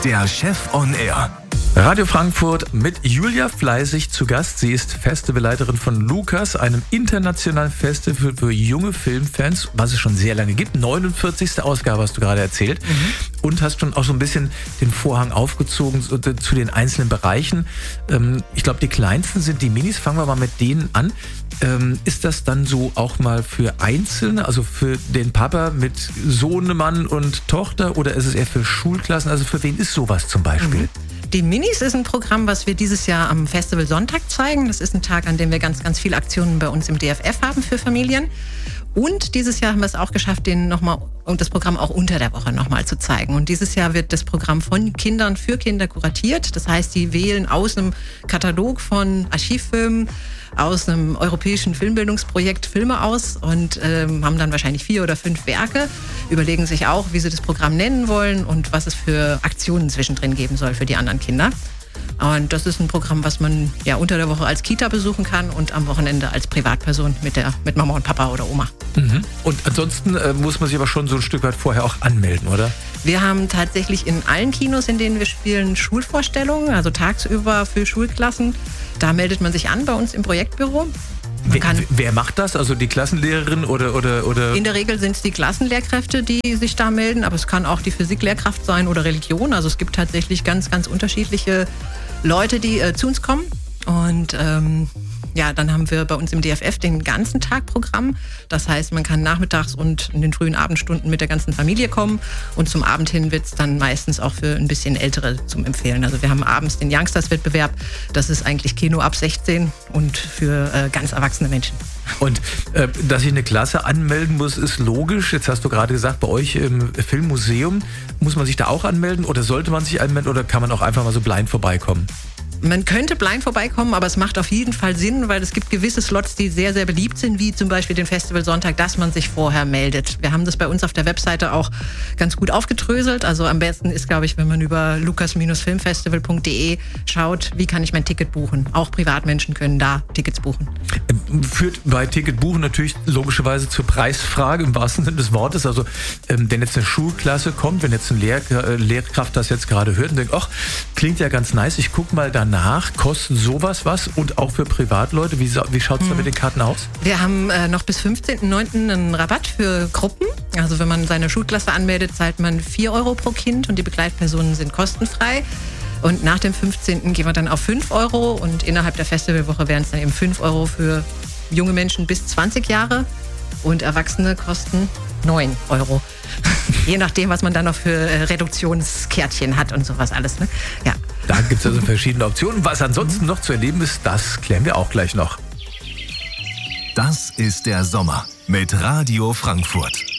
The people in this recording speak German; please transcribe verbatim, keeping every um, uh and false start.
Der Chef on Air. Radio Frankfurt mit Julia Fleißig zu Gast. Sie ist Festivalleiterin von Lukas, einem internationalen Festival für junge Filmfans, was es schon sehr lange gibt. neunundvierzigste Ausgabe hast du gerade erzählt. Mhm. Und hast schon auch so ein bisschen den Vorhang aufgezogen zu, zu den einzelnen Bereichen. Ähm, ich glaube, die kleinsten sind die Minis. Fangen wir mal mit denen an. Ähm, ist das dann so auch mal für Einzelne, also für den Papa mit Sohnemann und Tochter, oder ist es eher für Schulklassen? Also für wen ist sowas zum Beispiel? Mhm. Die Minis ist ein Programm, was wir dieses Jahr am Festival Sonntag zeigen. Das ist ein Tag, an dem wir ganz, ganz viele Aktionen bei uns im D F F haben für Familien. Und dieses Jahr haben wir es auch geschafft, den noch mal, und das Programm auch unter der Woche nochmal zu zeigen. Und dieses Jahr wird das Programm von Kindern für Kinder kuratiert. Das heißt, die wählen aus einem Katalog von Archivfilmen, aus einem europäischen Filmbildungsprojekt Filme aus und ähm, haben dann wahrscheinlich vier oder fünf Werke, überlegen sich auch, wie sie das Programm nennen wollen und was es für Aktionen zwischendrin geben soll für die anderen Kinder. Und das ist ein Programm, was man ja unter der Woche als Kita besuchen kann und am Wochenende als Privatperson mit der mit Mama und Papa oder Oma. Mhm. Und ansonsten äh, muss man sich aber schon so ein Stück weit vorher auch anmelden, oder? Wir haben tatsächlich in allen Kinos, in denen wir spielen, Schulvorstellungen, also tagsüber für Schulklassen. Da meldet man sich an bei uns im Projektbüro. Wer, wer macht das? Also die Klassenlehrerin oder, oder, oder? In der Regel sind es die Klassenlehrkräfte, die sich da melden, aber es kann auch die Physiklehrkraft sein oder Religion. Also es gibt tatsächlich ganz, ganz unterschiedliche Leute, die äh, zu uns kommen. Und ähm, ja, dann haben wir bei uns im D F F den ganzen Tag Programm. Das heißt, man kann nachmittags und in den frühen Abendstunden mit der ganzen Familie kommen. Und zum Abend hin wird es dann meistens auch für ein bisschen Ältere zum Empfehlen. Also wir haben abends den Youngsters-Wettbewerb. Das ist eigentlich Kino ab sechzehn und für äh, ganz erwachsene Menschen. Und äh, dass ich eine Klasse anmelden muss, ist logisch. Jetzt hast du gerade gesagt, bei euch im Filmmuseum, muss man sich da auch anmelden oder sollte man sich anmelden oder kann man auch einfach mal so blind vorbeikommen? Man könnte blind vorbeikommen, aber es macht auf jeden Fall Sinn, weil es gibt gewisse Slots, die sehr, sehr beliebt sind, wie zum Beispiel den Festival Sonntag, dass man sich vorher meldet. Wir haben das bei uns auf der Webseite auch ganz gut aufgedröselt. Also am besten ist, glaube ich, wenn man über lukas filmfestival punkt de schaut, wie kann ich mein Ticket buchen. Auch Privatmenschen können da Tickets buchen. Führt bei Ticketbuchen natürlich logischerweise zur Preisfrage im wahrsten Sinne des Wortes. Also ähm, wenn jetzt eine Schulklasse kommt, wenn jetzt eine Lehr- äh, Lehrkraft das jetzt gerade hört und denkt, ach, klingt ja ganz nice, ich guck mal danach. Nach kostet sowas was und auch für Privatleute? Wie, wie schaut es da mit den Karten aus? Wir haben äh, noch bis fünfzehnten neunten einen Rabatt für Gruppen. Also wenn man seine Schulklasse anmeldet, zahlt man vier Euro pro Kind und die Begleitpersonen sind kostenfrei. Und nach dem fünfzehnten gehen wir dann auf fünf Euro und innerhalb der Festivalwoche wären es dann eben fünf Euro für junge Menschen bis zwanzig Jahre und Erwachsene kosten neun Euro. Je nachdem, was man dann noch für äh, Reduktionskärtchen hat und sowas alles. Ne? Ja. Da gibt es also verschiedene Optionen. Was ansonsten noch zu erleben ist, das klären wir auch gleich noch. Das ist der Sommer mit Radio Frankfurt.